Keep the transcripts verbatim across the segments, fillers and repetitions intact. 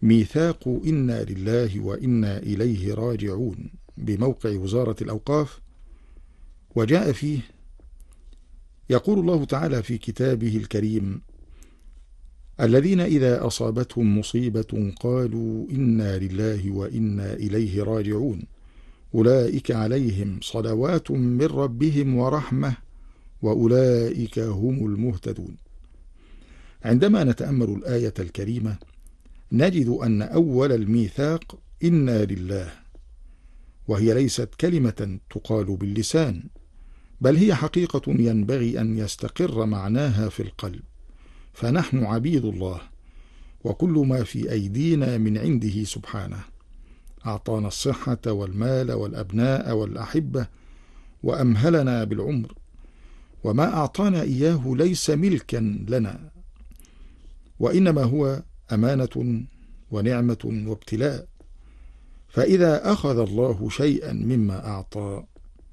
ميثاق إنا لله وإنا إليه راجعون بموقع وزارة الأوقاف. وجاء فيه يقول الله تعالى في كتابه الكريم: الذين إذا أصابتهم مصيبة قالوا إنا لله وإنا إليه راجعون أولئك عليهم صلوات من ربهم ورحمة وأولئك هم المهتدون. عندما نتأمل الآية الكريمة نجد أن أول الميثاق إنا لله، وهي ليست كلمة تقال باللسان، بل هي حقيقة ينبغي أن يستقر معناها في القلب، فنحن عبيد الله، وكل ما في أيدينا من عنده سبحانه. أعطانا الصحة والمال والأبناء والأحبة وأمهلنا بالعمر، وما أعطانا إياه ليس ملكا لنا، وإنما هو أمانة ونعمة وابتلاء. فإذا أخذ الله شيئا مما أعطى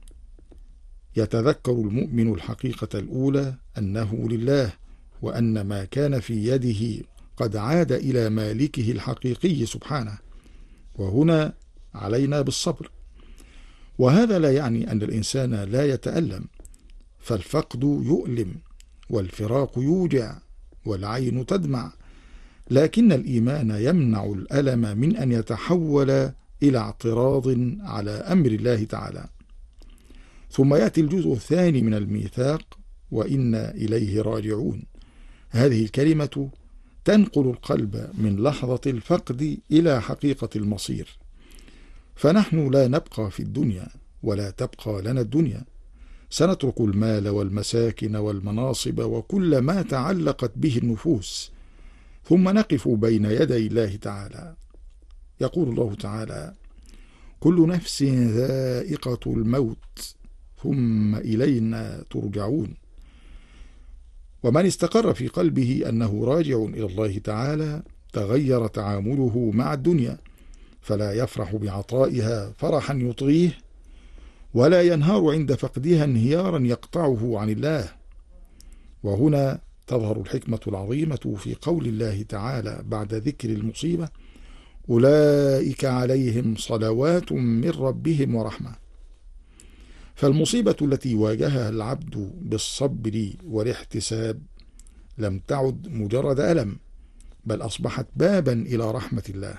يتذكر المؤمن الحقيقة الأولى أنه لله، وأن ما كان في يده قد عاد إلى مالكه الحقيقي سبحانه، وهنا علينا بالصبر. وهذا لا يعني أن الإنسان لا يتألم، فالفقد يؤلم والفراق يوجع والعين تدمع، لكن الإيمان يمنع الألم من أن يتحول إلى اعتراض على أمر الله تعالى. ثم يأتي الجزء الثاني من الميثاق وإنا إليه راجعون. هذه الكلمة تنقل القلب من لحظة الفقد إلى حقيقة المصير، فنحن لا نبقى في الدنيا ولا تبقى لنا الدنيا، سنترك المال والمساكن والمناصب وكل ما تعلقت به النفوس، ثم نقف بين يدي الله تعالى. يقول الله تعالى: كل نفس ذائقة الموت ثم إلينا ترجعون. ومن استقر في قلبه أنه راجع إلى الله تعالى تغير تعامله مع الدنيا، فلا يفرح بعطائها فرحا يطغيه، ولا ينهار عند فقدها انهيارا يقطعه عن الله. وهنا تظهر الحكمة العظيمة في قول الله تعالى بعد ذكر المصيبة: أولئك عليهم صلوات من ربهم ورحمة. فالمصيبة التي واجهها العبد بالصبر والاحتساب لم تعد مجرد ألم، بل أصبحت بابا إلى رحمة الله.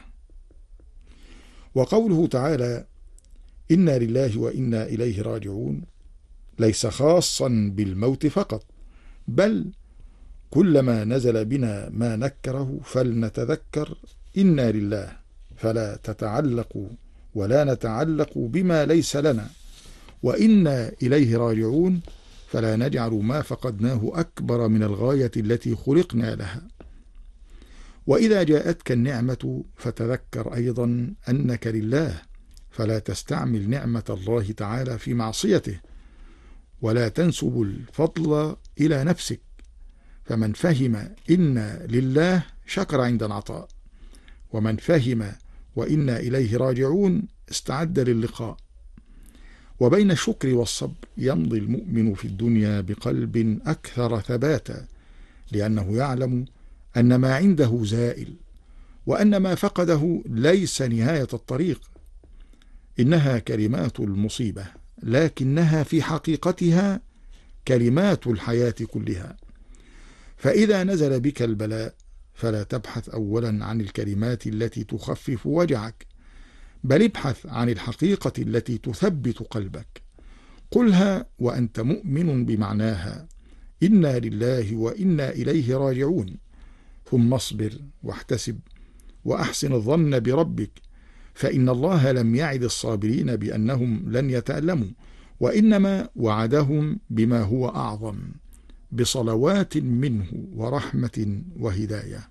وقوله تعالى: إنا لله وإنا إليه راجعون ليس خاصا بالموت فقط، بل كلما نزل بنا ما نكره فلنتذكر إنا لله، فلا تتعلق ولا نتعلق بما ليس لنا، وإنا إليه راجعون فلا نجعل ما فقدناه أكبر من الغاية التي خلقنا لها. وإذا جاءتك النعمة فتذكر أيضا أنك لله، فلا تستعمل نعمة الله تعالى في معصيته، ولا تنسب الفضل إلى نفسك. فمن فهم إنا لله شكر عند العطاء، ومن فهم وإنا إليه راجعون استعد للقاء. وبين الشكر والصبر يمضي المؤمن في الدنيا بقلب أكثر ثباتا، لأنه يعلم أن ما عنده زائل، وأن ما فقده ليس نهاية الطريق. إنها كلمات المصيبة، لكنها في حقيقتها كلمات الحياة كلها. فإذا نزل بك البلاء فلا تبحث أولا عن الكلمات التي تخفف وجعك، بل ابحث عن الحقيقة التي تثبت قلبك. قلها وأنت مؤمن بمعناها: إنا لله وإنا إليه راجعون. ثم اصبر واحتسب وأحسن الظن بربك، فإن الله لم يعد الصابرين بأنهم لن يتألموا، وإنما وعدهم بما هو أعظم، بصلوات منه ورحمة وهداية.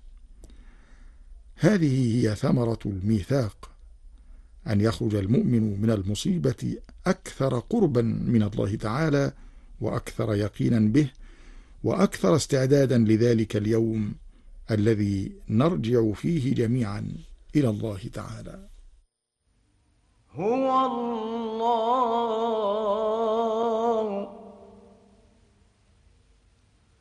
هذه هي ثمرة الميثاق، أن يخرج المؤمن من المصيبة أكثر قربا من الله تعالى، وأكثر يقينا به، وأكثر استعدادا لذلك اليوم الذي نرجع فيه جميعا إلى الله تعالى. هو الله